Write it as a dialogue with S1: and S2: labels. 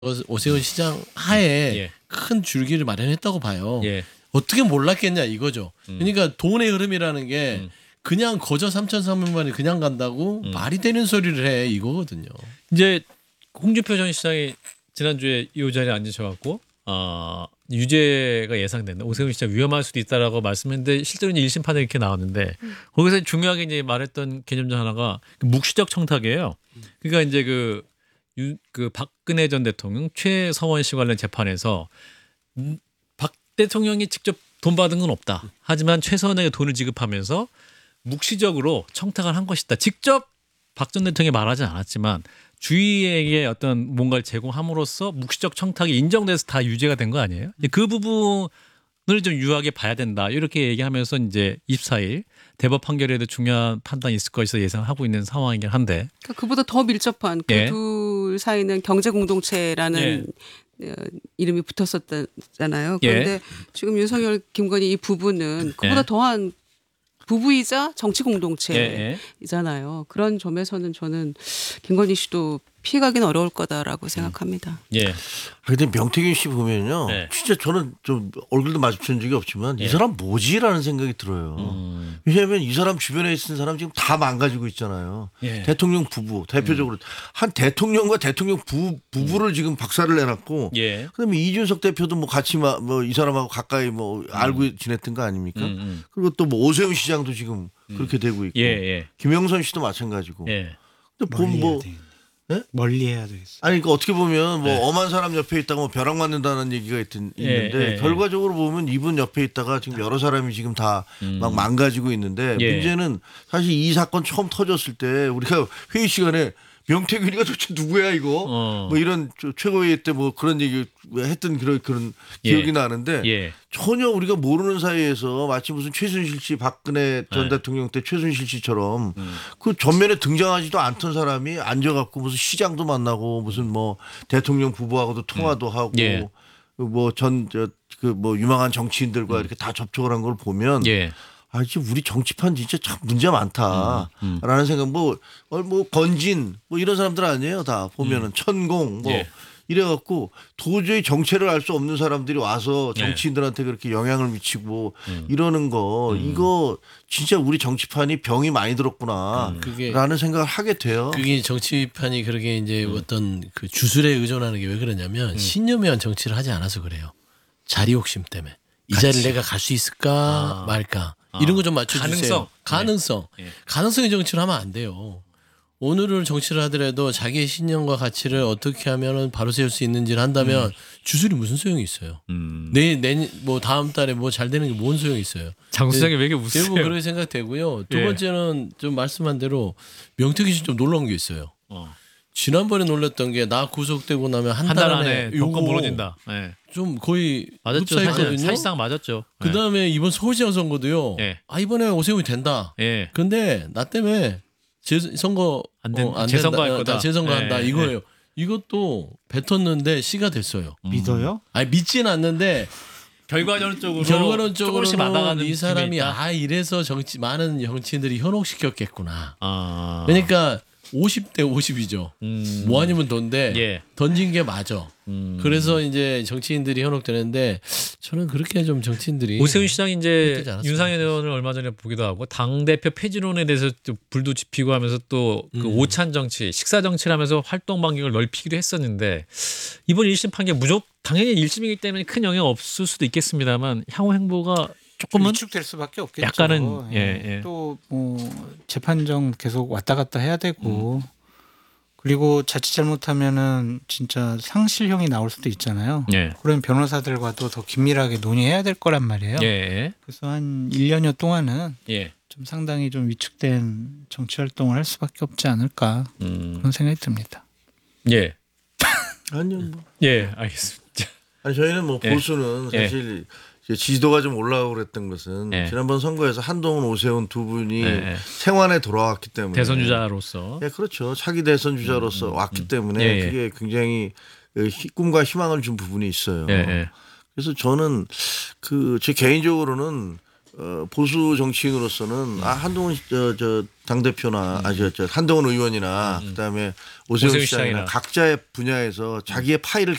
S1: 오세훈 시장 하에
S2: 예.
S1: 큰 줄기를 마련했다고 봐요.
S2: 예.
S1: 어떻게 몰랐겠냐 이거죠. 그러니까 돈의 흐름이라는 게 그냥 거저 3,300만이 그냥 간다고 말이 되는 소리를 해 이거거든요.
S2: 이제 홍준표 전 시장이 지난주에 이 자리에 앉으셔갖고 유죄가 예상된다. 오세훈 시장 위험할 수도 있다라고 말씀했는데 실제로 이제 1심 판에 이렇게 나왔는데 거기서 중요하게 이제 말했던 개념 중 하나가 묵시적 청탁이에요. 그러니까 이제 그 박근혜 전 대통령 최서원 씨 관련 재판에서 박 대통령이 직접 돈 받은 건 없다. 하지만 최서원에게 돈을 지급하면서 묵시적으로 청탁을 한 것이다. 직접 박 전 대통령이 말하진 않았지만 주위에게 어떤 뭔가를 제공함으로써 묵시적 청탁이 인정돼서 다 유죄가 된 거 아니에요? 그 부분을 좀 유하게 봐야 된다. 이렇게 얘기하면서 이제 24일 대법 판결에도 중요한 판단이 있을 것이라 예상하고 있는 상황이긴 한데.
S3: 그러니까 그보다 더 밀접한 그
S2: 예.
S3: 둘 사이는 경제 공동체라는 이름이 붙었었잖아요. 그런데 지금 윤석열, 김건희 이 부부는 그보다 더한 부부이자 정치 공동체이잖아요. 그런 점에서는 저는 김건희 씨도 피해가기는 어려울 거다라고 생각합니다.
S2: 예.
S4: 근데 명태균 씨 보면요. 진짜 저는 좀 얼굴도 마주친 적이 없지만 이 사람 뭐지라는 생각이 들어요. 왜냐하면 이 사람 주변에 있는 사람 지금 다 망가지고 있잖아요. 대통령 부부 대표적으로 한 대통령과 대통령 부부를 지금 박살을 내놨고 그다음에 이준석 대표도 뭐 같이 뭐 이 사람하고 가까이 뭐 알고 지냈던 거 아닙니까? 그리고 또 뭐 오세훈 시장도 지금 그렇게 되고 있고 김영선 씨도 마찬가지고. 근데 보면 뭐
S5: 멀리해야 되겠어.
S4: 아니 그러니까 어떻게 보면 뭐 엄한 사람 옆에 있다가 뭐 벼락 맞는다는 얘기가 있는데 결과적으로 보면 이분 옆에 있다가 지금 여러 사람이 지금 다 막 망가지고 있는데 문제는 사실 이 사건 처음 터졌을 때 우리가 회의 시간에 명태균이가 도대체 누구야 이거 뭐 이런 최고회의 때 뭐 그런 얘기 했던 그런 기억이 나는데 전혀 우리가 모르는 사이에서 마치 무슨 최순실 씨 박근혜 전 대통령 때 최순실 씨처럼 그 전면에 등장하지도 않던 사람이 앉아갖고 무슨 시장도 만나고 무슨 뭐 대통령 부부하고도 통화도 하고 뭐 뭐 유망한 정치인들과 이렇게 다 접촉을 한 걸 보면 아, 지금 우리 정치판 진짜 참 문제 많다라는 생각 뭐 건진 뭐 이런 사람들 아니에요 다 보면은 천공 뭐 이래갖고 도저히 정체를 알 수 없는 사람들이 와서 정치인들한테 그렇게 영향을 미치고 이러는 거 이거 진짜 우리 정치판이 병이 많이 들었구나라는 생각을 하게 돼요.
S1: 그게 정치판이 그렇게 이제 어떤 그 주술에 의존하는 게 왜 그러냐면 신념한 정치를 하지 않아서 그래요. 자리 욕심 때문에 이 자리를 내가 갈 수 있을까 말까. 이런 거 좀 맞춰주세요. 가능성의 정치를 하면 안 돼요. 오늘을 정치를 하더라도 자기의 신념과 가치를 어떻게 하면 바로 세울 수 있는지를 한다면 주술이 무슨 소용이 있어요. 뭐 다음 달에 뭐 잘 되는 게 뭔 소용이 있어요.
S2: 장수장이 왜 이렇게 웃으세요?
S1: 대부분 그렇게 생각되고요. 두 번째는 좀 말씀한 대로 명태균 씨 좀 놀라운 게 있어요. 지난번에 놀랐던 게 나 구속되고 나면 한 달 안에
S2: 병권 무너진다.
S1: 좀 거의
S2: 맞았죠. 사실상 맞았죠.
S1: 그다음에 이번 서울시장 선거도요. 이번에 오세훈이 된다. 근데 나 때문에 재선거
S2: 재선거할 거다.
S1: 재선거한다 이거예요. 이것도 뱉었는데 시가 됐어요.
S5: 믿어요?
S1: 아니 믿지는 않는데
S2: 결과론적으로
S1: 조금씩
S2: 받아가는
S1: 이 사람이 이래서 많은 정치인들이 현혹시켰겠구나. 그러니까 50대 50이죠. 뭐 아니면 돈데 던진 게 맞아. 그래서 이제 정치인들이 현혹되는데 저는 그렇게 좀 정치인들이
S2: 오세훈 시장이 이제 윤상현 의원을 얼마 전에 보기도 하고 당 대표 폐지론에 대해서 또 불도 지피고 하면서 또 그 오찬 정치, 식사 정치를 하면서 활동 반경을 넓히기도 했었는데 이번 1심 판결 당연히 1심이기 때문에 큰 영향 없을 수도 있겠습니다만 향후 행보가 조금은
S5: 위축될 수밖에 없겠죠.
S2: 약간은
S5: 또 뭐 재판정 계속 왔다 갔다 해야 되고 그리고 자칫 잘못하면은 진짜 상실형이 나올 수도 있잖아요. 그런 변호사들과도 더 긴밀하게 논의해야 될 거란 말이에요. 그래서 한 1년여 동안은 좀 상당히 좀 위축된 정치 활동을 할 수밖에 없지 않을까 그런 생각이 듭니다.
S4: 아니요. 뭐.
S2: 알겠습니다.
S4: 아니 저희는 뭐 보수는 사실 지지도가 좀 올라오고 그랬던 것은 지난번 선거에서 한동훈, 오세훈 두 분이 생환에 돌아왔기 때문에
S2: 대선 주자로서
S4: 그렇죠. 차기 대선 주자로서 왔기 때문에 그게 굉장히 꿈과 희망을 준 부분이 있어요. 그래서 저는 제 개인적으로는 보수 정치인으로서는 한동훈 당 대표나 한동훈 의원이나 그다음에 오세훈 시장이나 각자의 분야에서 자기의 파일을